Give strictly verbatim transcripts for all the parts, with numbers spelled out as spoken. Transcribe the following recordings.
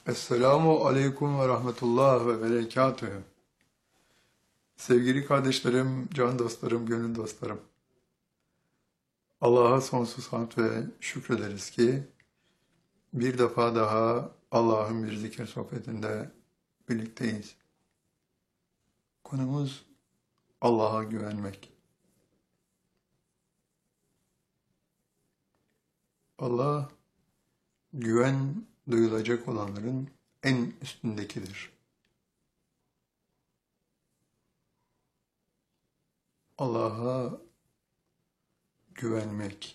Esselamu aleyküm ve rahmetullah ve berekatühü. Sevgili kardeşlerim, can dostlarım, gönül dostlarım. Allah'a sonsuz hamd ve şükrederiz ki bir defa daha Allah'ın bir zikir sohbetinde birlikteyiz. Konumuz Allah'a güvenmek. Allah güven duyulacak olanların en üstündekidir. Allah'a güvenmek.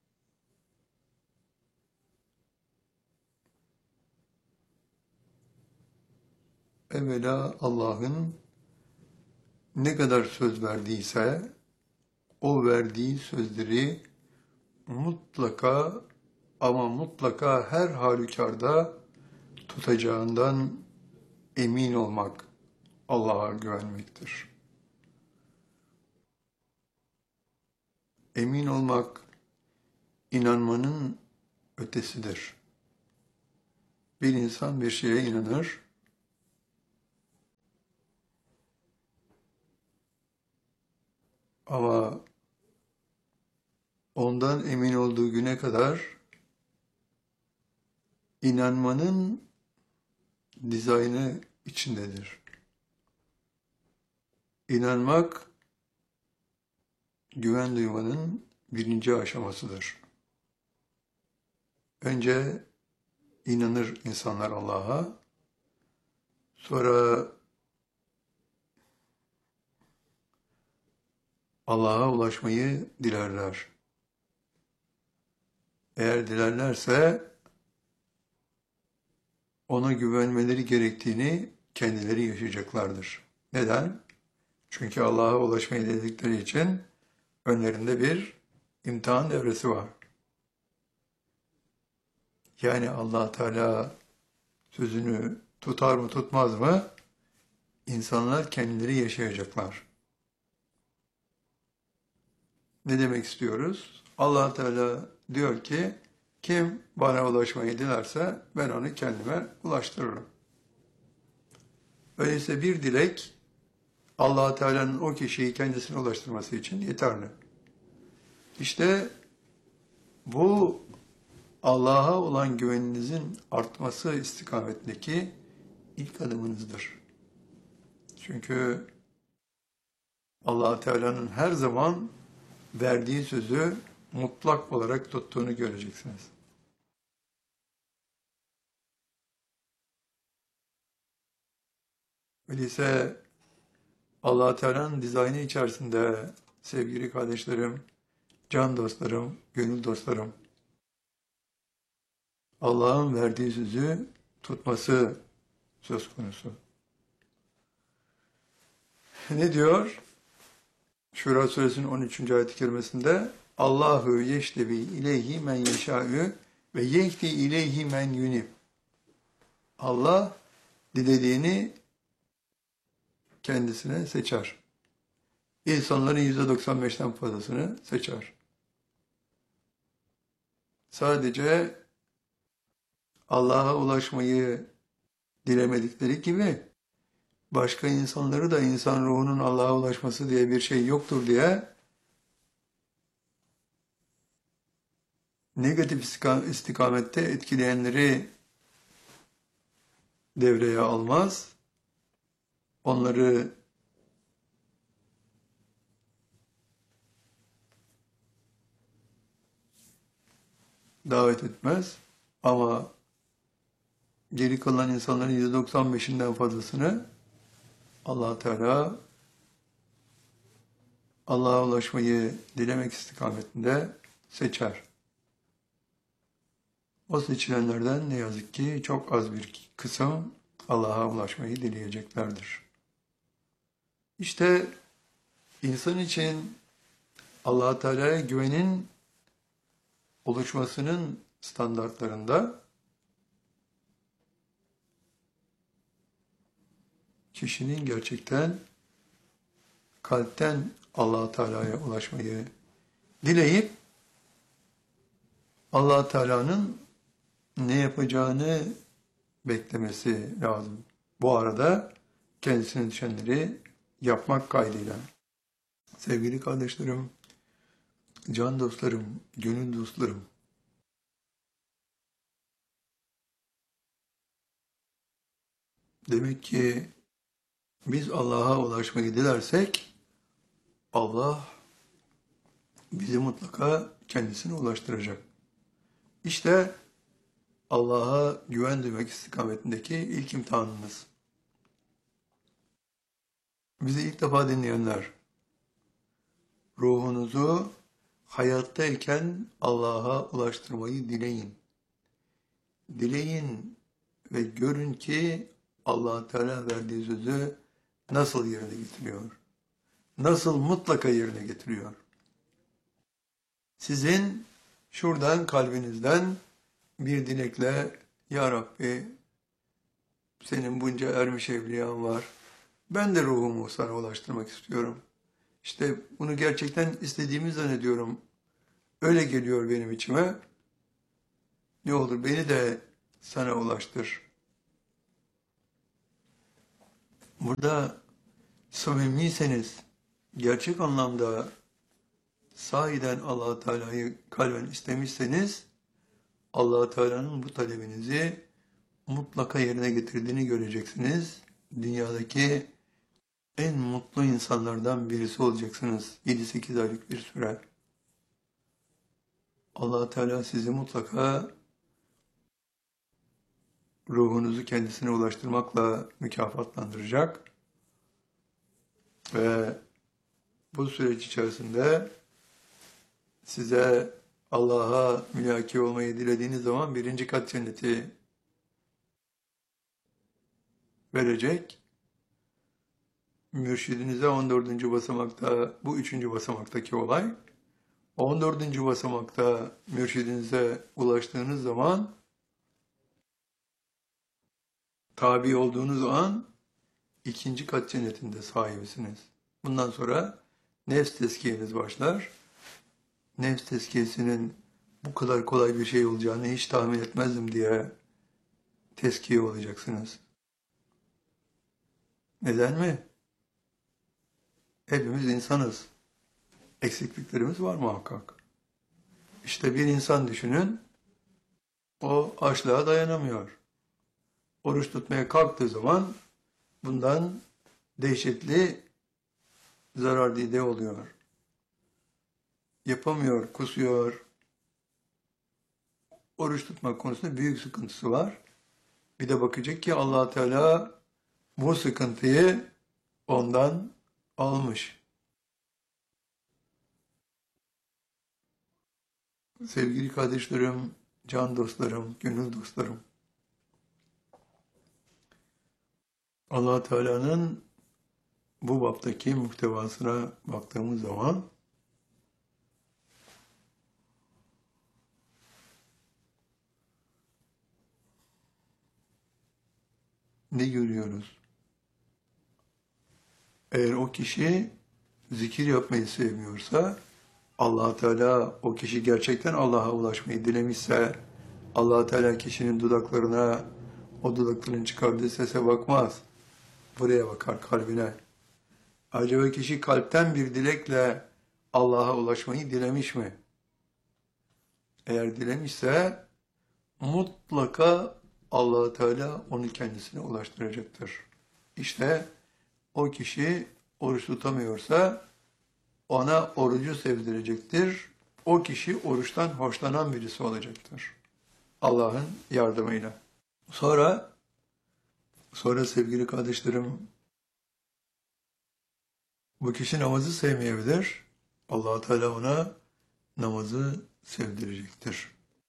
Evvela Allah'ın ne kadar söz verdiyse o verdiği sözleri mutlaka ama mutlaka her halükarda tutacağından emin olmak Allah'a güvenmektir. Emin olmak inanmanın ötesidir. Bir insan bir şeye inanır, ama ondan emin olduğu güne kadar inanmanın dizaynı içindedir. İnanmak, güven duymanın birinci aşamasıdır. Önce inanır insanlar Allah'a, sonra Allah'a ulaşmayı dilerler. Eğer dilerlerse ona güvenmeleri gerektiğini kendileri yaşayacaklardır. Neden? Çünkü Allah'a ulaşmayı diledikleri için önlerinde bir imtihan evresi var. Yani Allah Teala sözünü tutar mı tutmaz mı? İnsanlar kendileri yaşayacaklar. Ne demek istiyoruz? Allah Teala diyor ki, kim bana ulaşmayı dilerse ben onu kendime ulaştırırım. Öyleyse bir dilek Allah Teala'nın o kişiyi kendisine ulaştırması için yeterli. İşte bu Allah'a olan güveninizin artması istikametindeki ilk adımınızdır. Çünkü Allah Teala'nın her zaman verdiği sözü mutlak olarak tuttuğunu göreceksiniz. Öyleyse Allah Teala'nın dizaynı içerisinde sevgili kardeşlerim, can dostlarım, gönül dostlarım, Allah'ın verdiği sözü tutması söz konusu. Ne diyor? Şura suresinin on üçüncü ayet-i kerimesinde Allahu yeştebi ileyhi men yeşâ'ü ve yehdi ileyhi men yunib. Allah dilediğini kendisine seçer. İnsanların yüzde doksan beşten fazlasını seçer. Sadece Allah'a ulaşmayı dilemedikleri gibi başka insanları da insan ruhunun Allah'a ulaşması diye bir şey yoktur diye negatif istikamette etkileyenleri devreye almaz. Onları davet etmez. Ama geri kalan insanların yüzde doksan beşinden fazlasını Allah Teala Allah'a ulaşmayı dilemek istikametinde seçer. O seçilenlerden ne yazık ki çok az bir kısım Allah'a ulaşmayı dileyeceklerdir. İşte insan için Allah Teala'ya güvenin oluşmasının standartlarında kişinin gerçekten kalpten Allah Teala'ya ulaşmayı dileyip Allah Teala'nın ne yapacağını beklemesi lazım. Bu arada kendisine düşenleri yapmak kaydıyla. Sevgili kardeşlerim, can dostlarım, gönül dostlarım, demek ki biz Allah'a ulaşmayı dilersek Allah bizi mutlaka kendisine ulaştıracak. İşte Allah'a güven duymak istikametindeki ilk imtihanımız. Bizi ilk defa dinleyenler, ruhunuzu hayattayken Allah'a ulaştırmayı dileyin. Dileyin ve görün ki Allah Teala verdiği sözü nasıl yerine getiriyor? Nasıl mutlaka yerine getiriyor? Sizin şuradan kalbinizden bir dilekle, Ya Rabbi, senin bunca ermiş evliyan var. Ben de ruhumu sana ulaştırmak istiyorum. İşte bunu gerçekten istediğimi zannediyorum. Öyle geliyor benim içime. Ne olur beni de sana ulaştır. Burada samimiyseniz, gerçek anlamda sahiden Allah Teala'yı kalben istemişseniz, Allah Teala'nın bu talebinizi mutlaka yerine getirdiğini göreceksiniz. Dünyadaki en mutlu insanlardan birisi olacaksınız. yedi sekiz aylık bir süre. Allah Teala sizi mutlaka ruhunuzu kendisine ulaştırmakla mükafatlandıracak. Ve bu süreç içerisinde size Allah'a mülaki olmayı dilediğiniz zaman birinci kat cenneti verecek. Mürşidinize on dördüncü basamakta, bu üçüncü basamaktaki olay. on dördüncü basamakta mürşidinize ulaştığınız zaman, tabi olduğunuz an ikinci kat cennetinde sahibisiniz. Bundan sonra nefs tezkiyeniz başlar. Nefs tezkiyesinin bu kadar kolay bir şey olacağını hiç tahmin etmezdim diye tezkiye olacaksınız. Neden mi? Hepimiz insanız. Eksikliklerimiz var muhakkak. İşte bir insan düşünün, o açlığa dayanamıyor. Oruç tutmaya kalktığı zaman bundan dehşetli zarar dide oluyor. Yapamıyor, kusuyor. Oruç tutmak konusunda büyük sıkıntısı var. Bir de bakacak ki Allah Teala bu sıkıntıyı ondan almış. Sevgili kardeşlerim, can dostlarım, gönül dostlarım. Allah Teala'nın bu baptaki muhtevasına baktığımız zaman ne görüyoruz? Eğer o kişi zikir yapmayı sevmiyorsa, Allah Teala o kişi gerçekten Allah'a ulaşmayı dilemişse, Allah Teala kişinin dudaklarına, o dudakların çıkardığı sese bakmaz. Buraya bakar, kalbine. Acaba kişi kalpten bir dilekle Allah'a ulaşmayı dilemiş mi? Eğer dilemişse mutlaka Allah Teala onu kendisine ulaştıracaktır. İşte o kişi oruç tutamıyorsa ona orucu sevdirecektir. O kişi oruçtan hoşlanan birisi olacaktır. Allah'ın yardımıyla. Sonra, sonra sevgili kardeşlerim, bu kişi namazı sevmeyebilir. Allah Teala ona namazı sevdirecektir.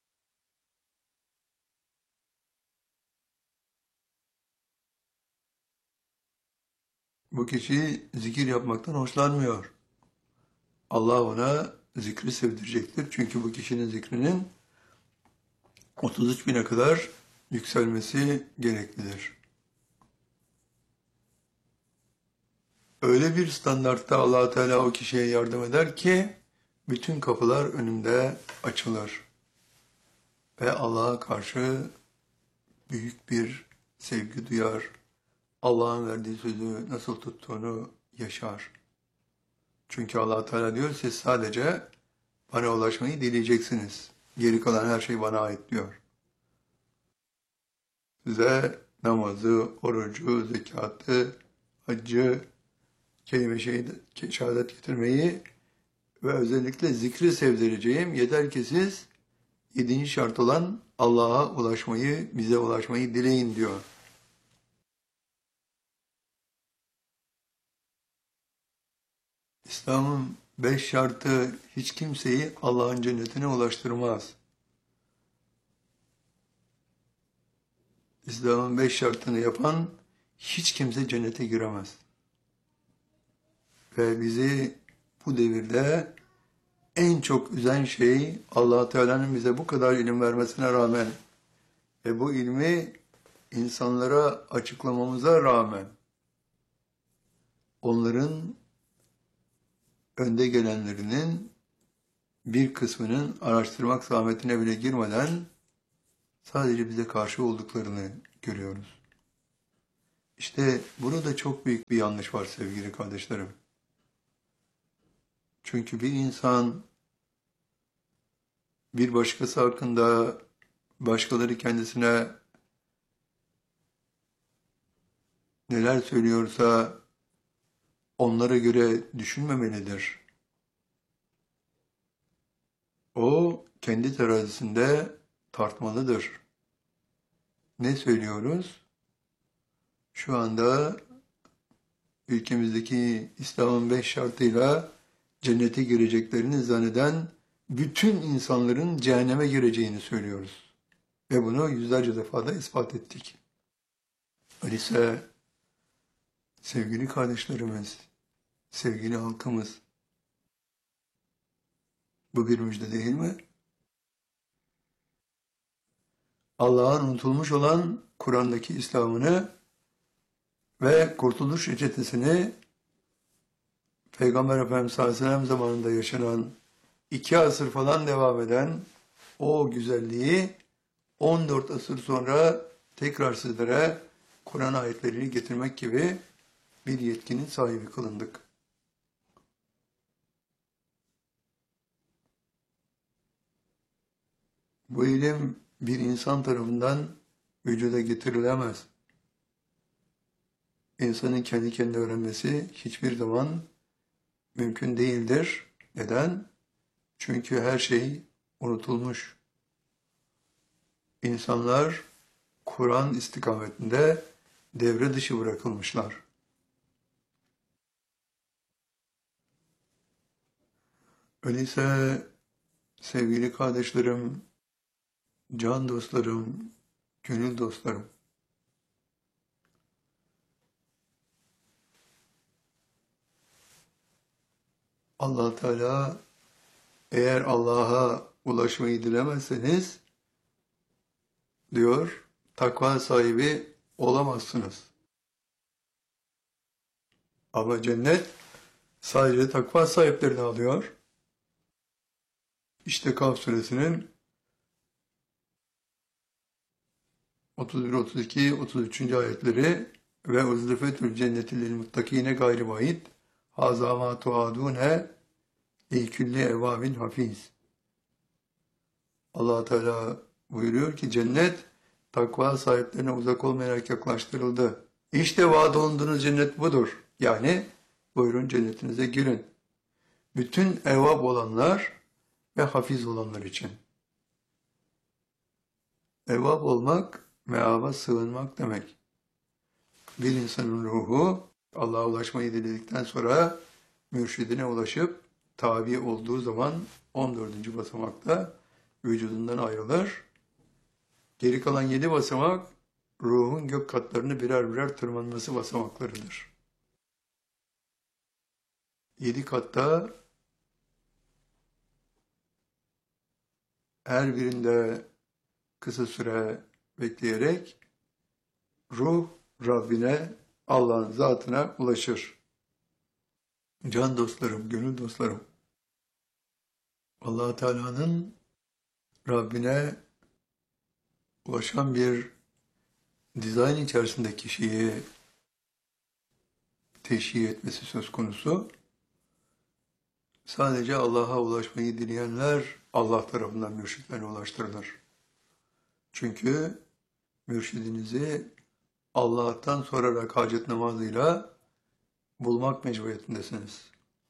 Bu kişi zikir yapmaktan hoşlanmıyor. Allah ona zikri sevdirecektir. Çünkü bu kişinin zikrinin otuz üç bine kadar yükselmesi gereklidir. Öyle bir standartta Allah Teala o kişiye yardım eder ki bütün kapılar önünde açılır. Ve Allah'a karşı büyük bir sevgi duyar. Allah'ın verdiği sözü nasıl tuttuğunu yaşar. Çünkü Allah Teala diyor siz sadece bana ulaşmayı dileyeceksiniz. Geri kalan her şey bana ait diyor. Size namazı, orucu, zekatı, haccı, kelime şehadet getirmeyi ve özellikle zikri sevdireceğim. Yeter ki siz yedinci şart olan Allah'a ulaşmayı, bize ulaşmayı dileyin diyor. İslam'ın beş şartı hiç kimseyi Allah'ın cennetine ulaştırmaz. İslam'ın beş şartını yapan hiç kimse cennete giremez. Ve bizi bu devirde en çok üzen şey Allah Teala'nın bize bu kadar ilim vermesine rağmen ve bu ilmi insanlara açıklamamıza rağmen onların önde gelenlerinin bir kısmının araştırmak zahmetine bile girmeden sadece bize karşı olduklarını görüyoruz. İşte burada çok büyük bir yanlış var sevgili kardeşlerim. Çünkü bir insan bir başkası hakkında başkaları kendisine neler söylüyorsa onlara göre düşünmemelidir. O kendi terazisinde tartmalıdır. Ne söylüyoruz? Şu anda ülkemizdeki İslam'ın beş şartıyla cennete gireceklerini zanneden bütün insanların cehenneme gireceğini söylüyoruz. Ve bunu yüzlerce defa da ispat ettik. Öyleyse sevgili kardeşlerimiz, sevgili halkımız, bu bir müjde değil mi? Allah'ın unutulmuş olan Kur'an'daki İslam'ını ve kurtuluş reçetesini Peygamber Efendimiz sallallahu aleyhi ve sellem zamanında yaşanan, iki asır falan devam eden o güzelliği on dört asır sonra tekrar sizlere Kur'an ayetlerini getirmek gibi bir yetkinin sahibi kılındık. Bu ilim bir insan tarafından vücuda getirilemez. İnsanın kendi kendine öğrenmesi hiçbir zaman mümkün değildir. Neden? Çünkü her şey unutulmuş. İnsanlar Kur'an istikametinde devre dışı bırakılmışlar. Öyleyse sevgili kardeşlerim, can dostlarım, gönül dostlarım, Allah Teala eğer Allah'a ulaşmayı dilemezseniz diyor takva sahibi olamazsınız. Ama cennet sadece takva sahiplerini alıyor. İşte Kaf suresinin otuz bir, otuz iki, otuz üçüncü ayetleri ve uzlifetül cenneti lil muttakine gayri vahid haza ma tuadune li külli evabin hafiz. Allah Teala buyuruyor ki cennet takva sahiplerine uzak olmayarak yaklaştırıldı. İşte vaad olunduğunuz cennet budur. Yani buyurun cennetinize girin. Bütün evab olanlar ve hafiz olanlar için. Evab olmak, meaba sığınmak demek. Bir insanın ruhu Allah'a ulaşmayı diledikten sonra mürşidine ulaşıp tabi olduğu zaman on dördüncü basamakta vücudundan ayrılır. Geri kalan yedi basamak ruhun gök katlarını birer birer tırmanması basamaklarıdır. Yedi katta her birinde kısa süre bekleyerek ruh Rabbine, Allah'ın zatına ulaşır. Can dostlarım, gönül dostlarım, Allah Teala'nın Rabbine ulaşan bir dizayn içerisinde kişiyi teşhir etmesi söz konusu. Sadece Allah'a ulaşmayı dileyenler Allah tarafından mürşitlerine ulaştırılır. Çünkü mürşidinizi Allah'tan sorarak hacet namazıyla bulmak mecburiyetindesiniz.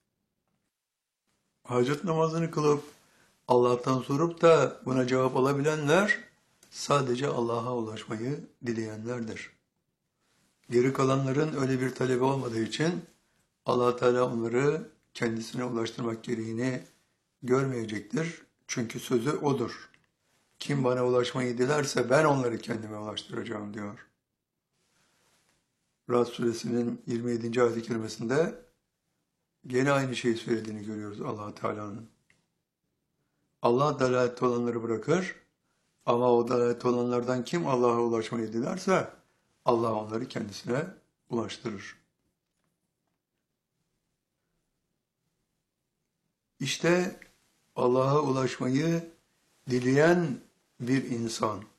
Hacet namazını kılıp Allah'tan sorup da buna cevap alabilenler sadece Allah'a ulaşmayı dileyenlerdir. Geri kalanların öyle bir talebi olmadığı için Allah Teala onları kendisine ulaştırmak gereğini görmeyecektir. Çünkü sözü odur. Kim bana ulaşmayı dilerse ben onları kendime ulaştıracağım diyor. Ra'd suresinin yirmi yedinci ayet-i kerimesinde gene aynı şeyi söylediğini görüyoruz Allah Teala'nın. Allah dalalette olanları bırakır ama o dalalette olanlardan kim Allah'a ulaşmayı dilerse Allah onları kendisine ulaştırır. İşte Allah'a ulaşmayı dileyen bir insan